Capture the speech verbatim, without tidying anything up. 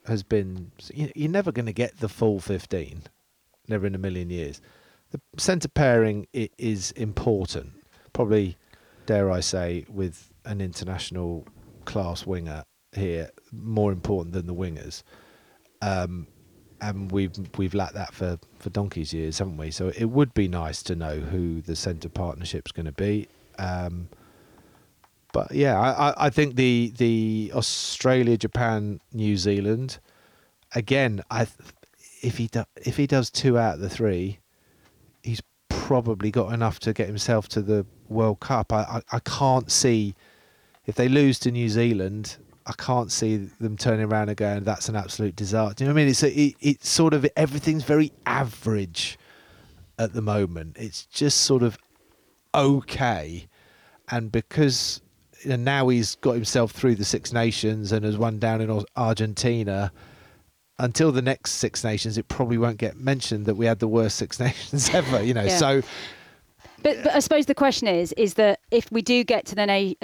has been, you're never going to get the full fifteen, never in a million years. The centre pairing is important, probably, dare I say, with an international class winger here, more important than the wingers. Um, and we've we've lacked that for, for donkey's years, haven't we? So it would be nice to know who the centre partnership's going to be. Um, but yeah, I, I think the the Australia, Japan, New Zealand, again, I if he do, if he does two out of the three, he's probably got enough to get himself to the World Cup. I, I, I can't see, if they lose to New Zealand, I can't see them turning around and going, that's an absolute disaster. Do you know what I mean? It's, a, it, it's sort of, everything's very average at the moment. It's just sort of okay. And because you know, now he's got himself through the Six Nations and has won down in Argentina, until the next Six Nations, it probably won't get mentioned that we had the worst Six Nations ever, you know. Yeah. So, but, but I suppose the question is, is that if we do get to the na-